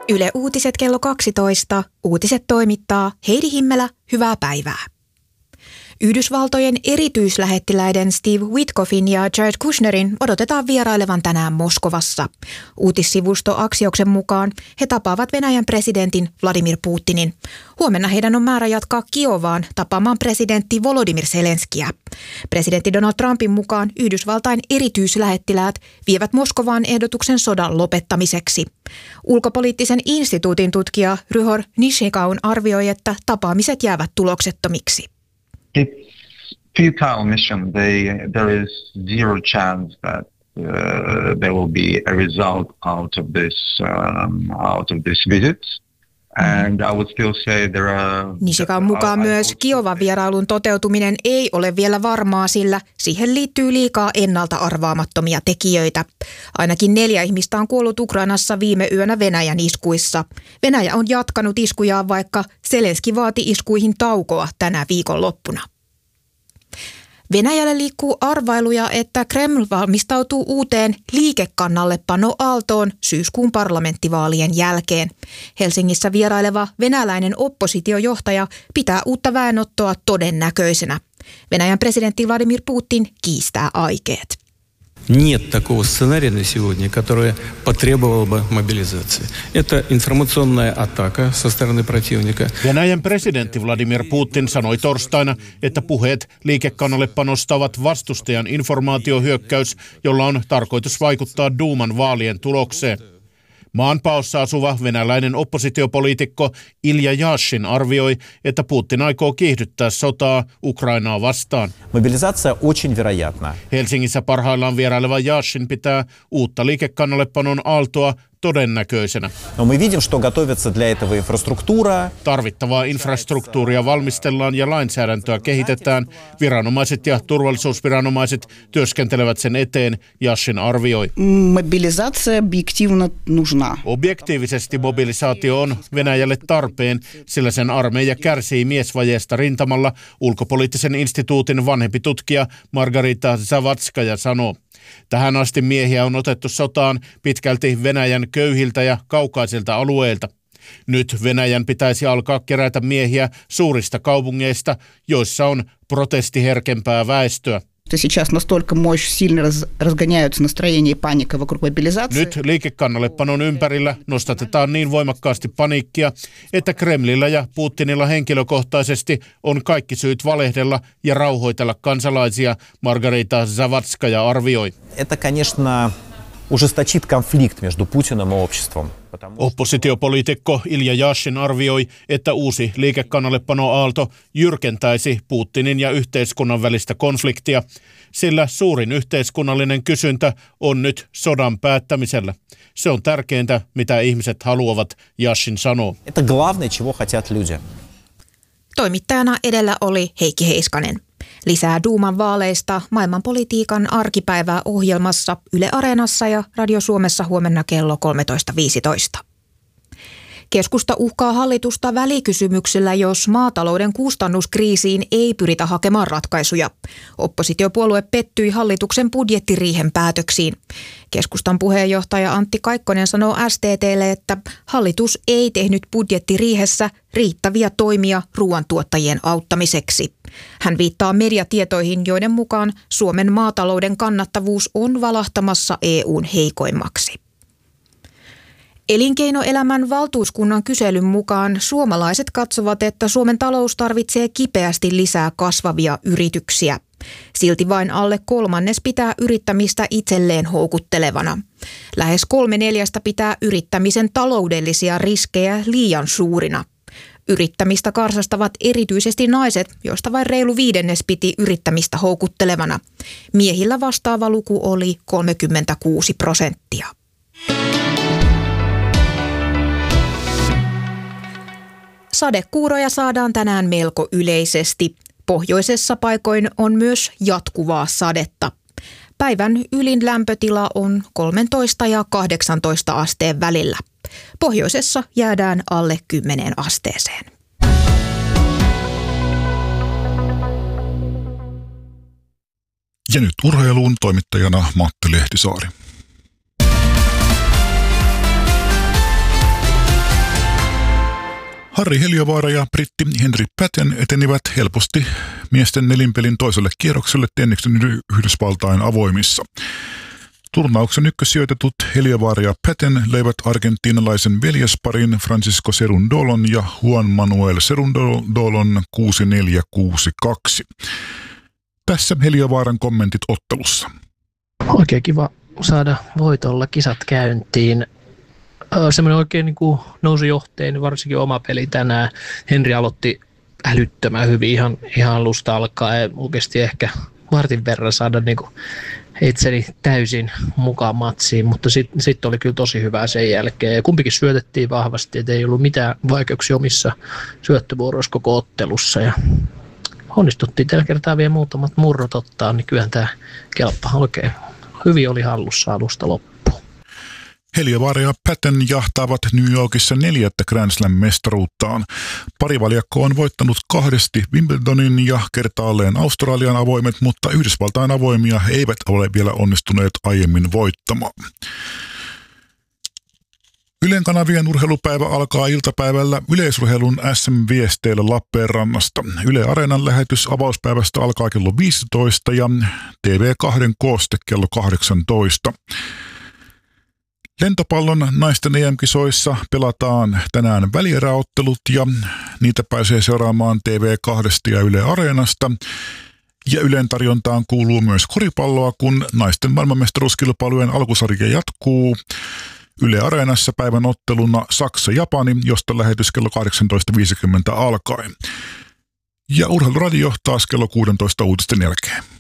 Yle Uutiset kello 12. Uutiset toimittaa Heidi Himmelä. Hyvää päivää. Yhdysvaltojen erityislähettiläiden Steve Witkoffin ja Jared Kushnerin odotetaan vierailevan tänään Moskovassa. Uutissivusto Axioksen mukaan he tapaavat Venäjän presidentin Vladimir Putinin. Huomenna heidän on määrä jatkaa Kiovaan tapaamaan presidentti Volodymyr Zelenskiä. Presidentti Donald Trumpin mukaan Yhdysvaltain erityislähettiläät vievät Moskovaan ehdotuksen sodan lopettamiseksi. Ulkopoliittisen instituutin tutkija Ryhor Nishikaun arvioi, että tapaamiset jäävät tuloksettomiksi. It's futile mission. There is zero chance that there will be a result out of this visit. And I would still say there are... Nishikan mukaan myös Kiovan vierailun toteutuminen ei ole vielä varmaa, sillä siihen liittyy liikaa ennalta arvaamattomia tekijöitä. Ainakin 4 ihmistä on kuollut Ukrainassa viime yönä Venäjän iskuissa. Venäjä on jatkanut iskujaan, vaikka Zelenski vaati iskuihin taukoa tänä viikonloppuna. Venäjällä liikkuu arvailuja, että Kreml valmistautuu uuteen liikekannallepano-aaltoon syyskuun parlamenttivaalien jälkeen. Helsingissä vieraileva venäläinen oppositiojohtaja pitää uutta väenottoa todennäköisenä. Venäjän presidentti Vladimir Putin kiistää aikeet. Нет такого сценария на сегодня, которое потребовало бы мобилизации. Это информационная атака со стороны противника. Venäjän presidentti Vladimir Putin sanoi torstaina, että puheet liikekannallepanosta ovat vastustajan informaatiohyökkäys, jolla on tarkoitus vaikuttaa Duuman vaalien tulokseen. Maanpaossa asuva venäläinen oppositiopoliitikko Ilja Yashin arvioi, että Putin aikoo kiihdyttää sotaa Ukrainaa vastaan. Mobilisaatio очень вероятна. Helsingissä parhaillaan vieraileva Yashin pitää uutta liikekannallepanon aaltoa todennäköisenä. No мы видим, что готовится для этого инфраструктура. Tarvittavaa infrastruktuuria valmistellaan ja lainsäädäntöä kehitetään. Viranomaiset ja turvallisuusviranomaiset työskentelevät sen eteen, Yashin arvioi. Mobilisaatio objektiivna нужна. Objektiivisesti mobilisaatio on Venäjälle tarpeen, sillä sen armeija kärsii miesvajeesta rintamalla, ulkopoliittisen instituutin vanhempi tutkija Margarita Zavatskaja sanoo. Tähän asti miehiä on otettu sotaan pitkälti Venäjän köyhiltä ja kaukaisilta alueilta. Nyt Venäjän pitäisi alkaa kerätä miehiä suurista kaupungeista, joissa on protestiherkempää väestöä. Nyt liikekannallepanon ympärillä nostatetaan niin voimakkaasti paniikkia, että Kremlillä ja Putinilla henkilökohtaisesti on kaikki syyt valehdella ja rauhoitella kansalaisia, Margarita Zavatskaja arvioi. Это, конечно, ужесточит конфликт между Путиным и обществом. Oppositiopoliitikko Ilja Yashin arvioi, että uusi liikekannallepano-aalto jyrkentäisi Putinin ja yhteiskunnan välistä konfliktia, sillä suurin yhteiskunnallinen kysyntä on nyt sodan päättämisellä. Se on tärkeintä, mitä ihmiset haluavat, Yashin sanoo. Это главное, чего хотят люди. Toimittajana edellä oli Heikki Heiskanen. Lisää Duuman vaaleista maailmanpolitiikan arkipäivää ohjelmassa Yle Areenassa ja Radio Suomessa huomenna kello 13.15. Keskusta uhkaa hallitusta välikysymyksellä, jos maatalouden kustannuskriisiin ei pyritä hakemaan ratkaisuja. Oppositiopuolue pettyi hallituksen budjettiriihen päätöksiin. Keskustan puheenjohtaja Antti Kaikkonen sanoo STT:lle, että hallitus ei tehnyt budjettiriihessä riittäviä toimia ruoantuottajien auttamiseksi. Hän viittaa mediatietoihin, joiden mukaan Suomen maatalouden kannattavuus on valahtamassa EU:n heikoimmaksi. Elinkeinoelämän valtuuskunnan kyselyn mukaan suomalaiset katsovat, että Suomen talous tarvitsee kipeästi lisää kasvavia yrityksiä. Silti vain alle 1/3 pitää yrittämistä itselleen houkuttelevana. Lähes 3/4 pitää yrittämisen taloudellisia riskejä liian suurina. Yrittämistä karsastavat erityisesti naiset, joista vain reilu 1/5 piti yrittämistä houkuttelevana. Miehillä vastaava luku oli 36%. Sadekuuroja saadaan tänään melko yleisesti. Pohjoisessa paikoin on myös jatkuvaa sadetta. Päivän ylin lämpötila on 13 ja 18 asteen välillä. Pohjoisessa jäädään alle 10 asteeseen. Ja nyt urheiluun toimittajana Matti Lehtisaari. Harri Heliövaara ja britti Henry Patten etenivät helposti miesten nelinpelin toiselle kierrokselle tenniksen Yhdysvaltain avoimissa. Turnauksen ykkössijoitetut Heliövaara ja Patten löivät argentiinalaisen veljesparin Francisco Cerundolon ja Juan Manuel Cerundolon 6-4-6-2. Tässä Heliövaaran kommentit ottelussa. Oikein kiva saada voitolla kisat käyntiin. Semmoinen oikein niin kuin nousujohteinen, varsinkin oma peli tänään. Henri aloitti älyttömän hyvin ihan alusta alkaen. Oikeasti ehkä vartin verran saada niin kuin itseni täysin mukaan matsiin, mutta sitten oli kyllä tosi hyvää sen jälkeen. Ja kumpikin syötettiin vahvasti, että ei ollut mitään vaikeuksia omissa syöttövuoroissa koko ottelussa. Ja onnistuttiin tällä kertaa vielä muutamat murrot ottaa, niin kyllähän tämä kelppa oikein hyvin oli hallussa alusta loppuun. Heliövaara ja Patten jahtaavat New Yorkissa 4. Grand Slam-mestaruuttaan. Parivaljakko on voittanut 2 Wimbledonin ja kertaalleen Australian avoimet, mutta Yhdysvaltain avoimia eivät ole vielä onnistuneet aiemmin voittamaan. Ylen kanavien urheilupäivä alkaa iltapäivällä yleisurheilun SM-viesteillä Lappeenrannasta. Yle Areenan lähetys avauspäivästä alkaa kello 15 ja TV2 kooste kello 18. Lentopallon naisten EM-kisoissa pelataan tänään välieräottelut ja niitä pääsee seuraamaan TV2 ja Yle Areenasta. Ja Ylen tarjontaan kuuluu myös koripalloa, kun naisten maailmanmestaruuskilpailujen alkusarja jatkuu. Yle Areenassa päivän otteluna Saksa-Japani, josta lähetys kello 18.50 alkaen. Ja Urheiluradio taas kello 16 uutisten jälkeen.